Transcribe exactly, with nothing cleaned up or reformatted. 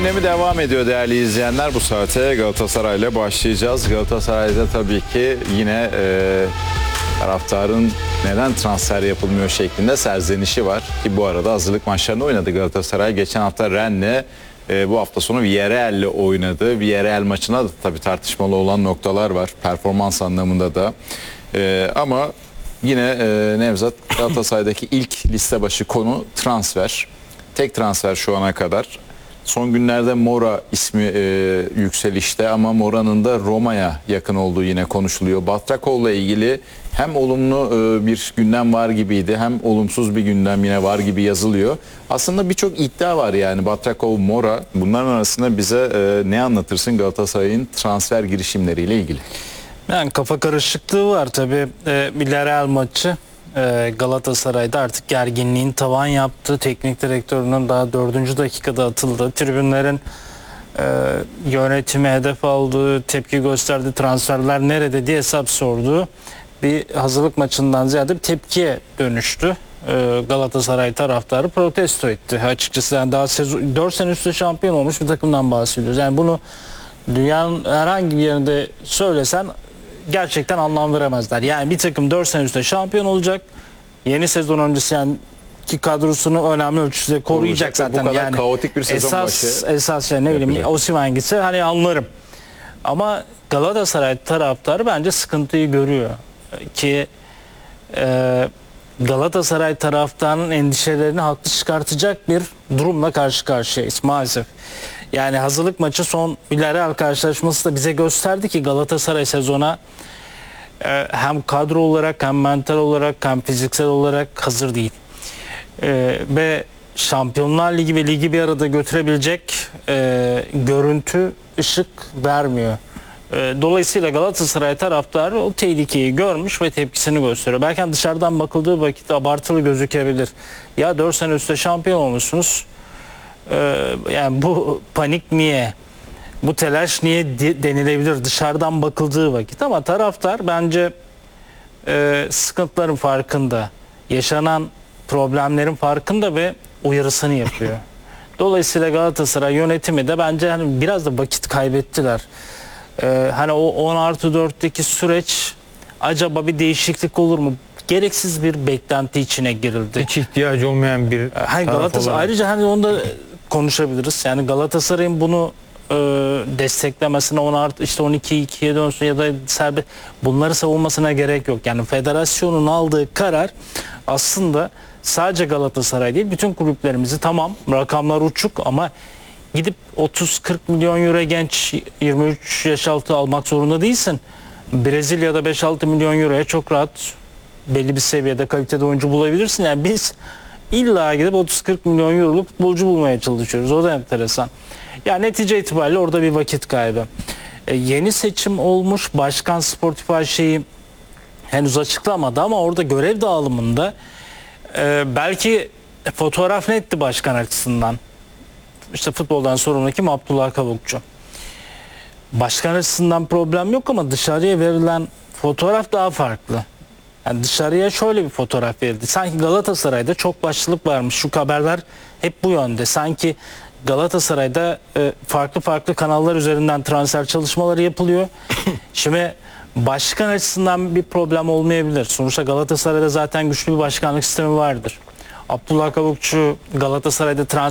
gündemi devam ediyor değerli izleyenler. Bu saate Galatasaray ile başlayacağız. Galatasaray'da tabii ki yine e, taraftarın neden transfer yapılmıyor şeklinde serzenişi var. Ki bu arada hazırlık maçlarını oynadı Galatasaray. Geçen hafta Rennes'le, e, bu hafta sonu Villarreal'le oynadı. Villarreal maçına da tabii tartışmalı olan noktalar var. Performans anlamında da. E, ama yine e, Nevzat, Galatasaray'daki ilk liste başı konu transfer. Tek transfer şu ana kadar. Son günlerde Mora ismi e, yükselişte ama Mora'nın da Roma'ya yakın olduğu yine konuşuluyor. Batrakov'la ilgili hem olumlu e, bir gündem var gibiydi, hem olumsuz bir gündem yine var gibi yazılıyor. Aslında birçok iddia var yani Batrakov, Mora. Bunların arasında bize e, ne anlatırsın Galatasaray'ın transfer girişimleriyle ilgili? Yani kafa karışıklığı var tabii. E, Villarreal maçı e, Galatasaray'da artık gerginliğin tavan yaptı. Teknik direktörünün daha dördüncü dakikada atıldı. Tribünlerin e, yönetimi hedef aldığı, tepki gösterdi, transferler nerede diye hesap sorduğu bir hazırlık maçından ziyade bir tepkiye dönüştü. E, Galatasaray taraftarı protesto etti. Açıkçası yani daha sezon, dört sene üstte şampiyon olmuş bir takımdan bahsediyoruz. Yani bunu dünyanın herhangi bir yerinde söylesen gerçekten anlam veremezler. Yani bir takım dört sene üstte şampiyon olacak. Yeni sezon öncesi yani ki kadrosunu önemli ölçüde koruyacak zaten. Bu kadar yani kaotik bir sezon esas, başı. Esas şey ne bileyim Osimhen gitse hani anlarım. Ama Galatasaray taraftarı bence sıkıntıyı görüyor. Ki e, Galatasaray taraftarının endişelerini haklı çıkartacak bir durumla karşı karşıyayız maalesef. Yani hazırlık maçı son Villarreal karşılaşması da bize gösterdi ki Galatasaray sezona e, hem kadro olarak hem mental olarak hem fiziksel olarak hazır değil. E, ve Şampiyonlar Ligi ve ligi bir arada götürebilecek e, görüntü, ışık vermiyor. E, dolayısıyla Galatasaray taraftarı o tehlikeyi görmüş ve tepkisini gösteriyor. Belki dışarıdan bakıldığı vakit abartılı gözükebilir. Ya dört sene üstte şampiyon olmuşsunuz. Yani bu panik niye, bu telaş niye denilebilir dışarıdan bakıldığı vakit, ama taraftar bence e, sıkıntıların farkında, yaşanan problemlerin farkında ve uyarısını yapıyor. Dolayısıyla Galatasaray yönetimi de bence hani biraz da vakit kaybettiler. E, hani o on artı dörtteki süreç acaba bir değişiklik olur mu? Gereksiz bir beklenti içine girildi. Hiç ihtiyacı olmayan bir Hani Galatasaray ayrıca hani onu da konuşabiliriz. Yani Galatasaray'ın bunu e, desteklemesine, on artı işte on iki ikiye dönsün ya da serbest, bunları savunmasına gerek yok. Yani federasyonun aldığı karar aslında sadece Galatasaray değil, bütün kulüplerimizi, tamam rakamlar uçuk ama gidip otuz kırk milyon euro genç yirmi üç yaş altı almak zorunda değilsin. Brezilya'da beş altı milyon euroya çok rahat belli bir seviyede kalitede oyuncu bulabilirsin. Yani biz illa gidip otuz kırk milyon euroluk futbolcu bulmaya çalışıyoruz. O da enteresan. Yani netice itibariyle orada bir vakit kaybı. E, yeni seçim olmuş. Başkan sportif her şeyi henüz açıklamadı ama orada görev dağılımında e, belki fotoğraf netti başkan açısından. İşte futboldan sorumlu kim? Abdullah Kavukçu. Başkan açısından problem yok ama dışarıya verilen fotoğraf daha farklı. Yani dışarıya şöyle bir fotoğraf verildi. Sanki Galatasaray'da çok başlılık varmış. Şu haberler hep bu yönde. Sanki Galatasaray'da e, farklı farklı kanallar üzerinden transfer çalışmaları yapılıyor. Şimdi başkan açısından bir problem olmayabilir. Sonuçta Galatasaray'da zaten güçlü bir başkanlık sistemi vardır. Abdullah Kavukçu Galatasaray'da transfer